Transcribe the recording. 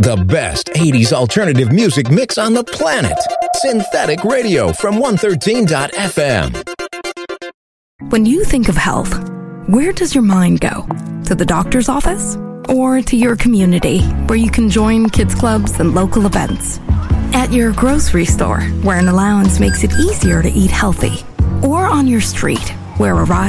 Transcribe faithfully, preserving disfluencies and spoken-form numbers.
The best eighties alternative music mix on the planet. Synthetic Radio from one thirteen dot f m. When you think of health, where does your mind go? To the doctor's office? Or to your community, where you can join kids clubs and local events? At your grocery store, where an allowance makes it easier to eat healthy? Or on your street, where a ride